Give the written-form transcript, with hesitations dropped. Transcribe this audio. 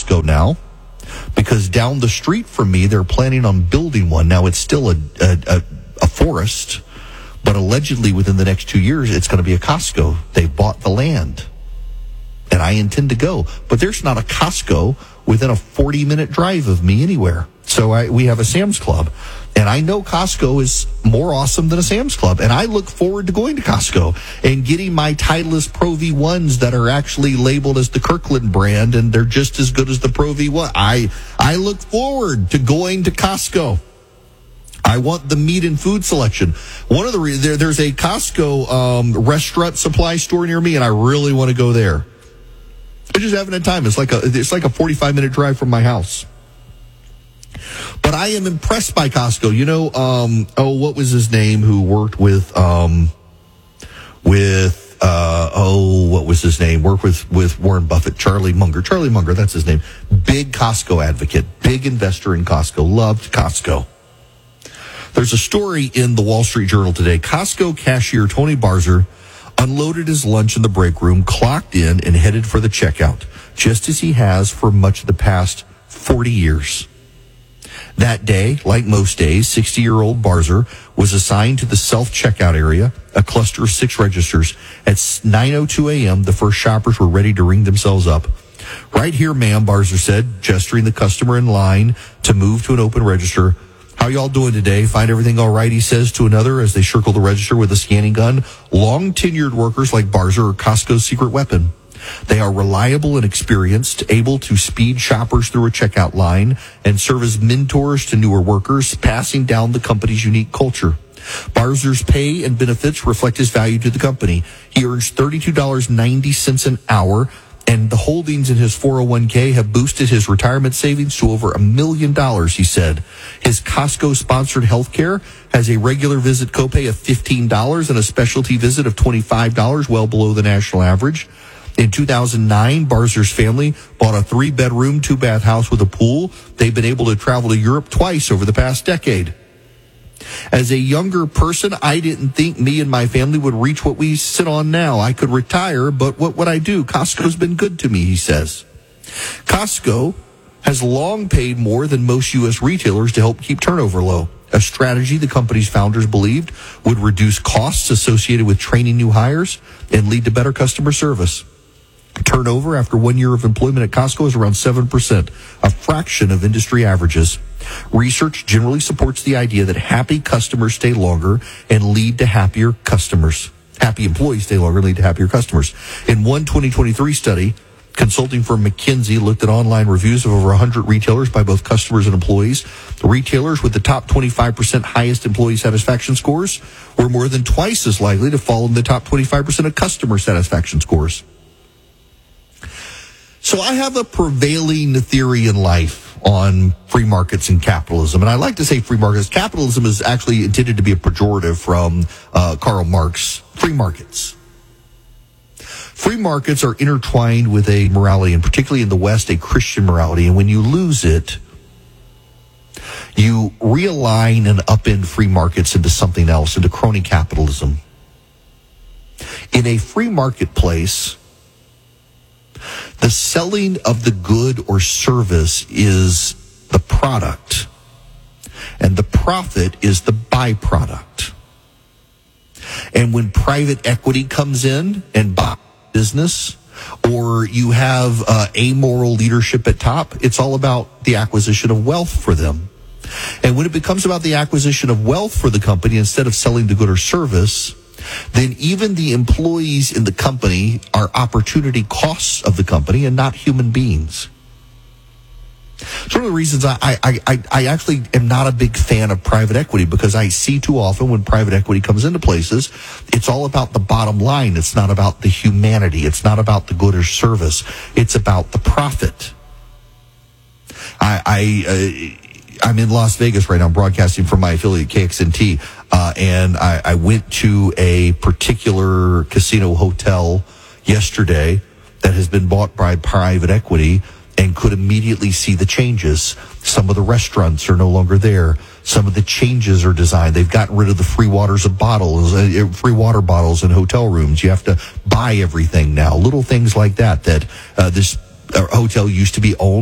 Costco now, because down the street from me, they're planning on building one. Now, it's still a forest, but allegedly within the next 2 years, it's going to be a Costco. They've bought the land, and I intend to go. But there's not a Costco within a 40-minute drive of me anywhere. So we have a Sam's Club, and I know Costco is more awesome than a Sam's Club, and I look forward to going to Costco and getting my Titleist Pro V1s that are actually labeled as the Kirkland brand, and they're just as good as the Pro V1. I look forward to going to Costco. I want the meat and food selection. One of the reasons there's a Costco restaurant supply store near me, and I really want to go there. I just haven't had time. It's like a 45-minute drive from my house. But I am impressed by Costco. You know, what was his name who worked with Warren Buffett? Charlie Munger. Charlie Munger, that's his name. Big Costco advocate, big investor in Costco, loved Costco. There's a story in the Wall Street Journal today. Costco cashier Tony Barzer unloaded his lunch in the break room, clocked in, and headed for the checkout, just as he has for much of the past 40 years. That day, like most days, 60-year-old Barzer was assigned to the self-checkout area, a cluster of 6 registers. At 9:02 a.m., the first shoppers were ready to ring themselves up. "Right here, ma'am," Barzer said, gesturing the customer in line to move to an open register. "How y'all doing today? Find everything all right?" he says to another as they circle the register with a scanning gun. Long-tenured workers like Barzer are Costco's secret weapon. They are reliable and experienced, able to speed shoppers through a checkout line and serve as mentors to newer workers, passing down the company's unique culture. Barzer's pay and benefits reflect his value to the company. He earns $32.90 an hour, and the holdings in his 401k have boosted his retirement savings to over $1 million, he said. His Costco-sponsored health care has a regular visit copay of $15 and a specialty visit of $25, well below the national average. In 2009, Barzer's family bought a 3-bedroom, 2-bath house with a pool. They've been able to travel to Europe twice over the past decade. "As a younger person, I didn't think me and my family would reach what we sit on now. I could retire, but what would I do? Costco's been good to me," he says. Costco has long paid more than most U.S. retailers to help keep turnover low, a strategy the company's founders believed would reduce costs associated with training new hires and lead to better customer service. Turnover after 1 year of employment at Costco is around 7%, a fraction of industry averages. Research generally supports the idea that happy customers stay longer and lead to happier customers. Happy employees stay longer and lead to happier customers. In one 2023 study, consulting firm McKinsey looked at online reviews of over 100 retailers by both customers and employees. The retailers with the top 25% highest employee satisfaction scores were more than twice as likely to fall in the top 25% of customer satisfaction scores. So I have a prevailing theory in life on free markets and capitalism. And I like to say free markets. Capitalism is actually intended to be a pejorative from Karl Marx. Free markets. Free markets are intertwined with a morality, and particularly in the West, a Christian morality. And when you lose it, you realign and upend free markets into something else, into crony capitalism. In a free marketplace, the selling of the good or service is the product, and the profit is the byproduct. And when private equity comes in and buys business, or you have amoral leadership at top, it's all about the acquisition of wealth for them. And when it becomes about the acquisition of wealth for the company instead of selling the good or service, then even the employees in the company are opportunity costs of the company and not human beings. It's one of the reasons I actually am not a big fan of private equity, because I see too often when private equity comes into places, it's all about the bottom line. It's not about the humanity. It's not about the good or service. It's about the profit. I'm in Las Vegas right now, broadcasting from my affiliate KXNT, and I went to a particular casino hotel yesterday that has been bought by private equity, and could immediately see the changes. Some of the restaurants are no longer there. Some of the changes are designed. They've gotten rid of the free water bottles in hotel rooms. You have to buy everything now. Little things like that this hotel used to be owned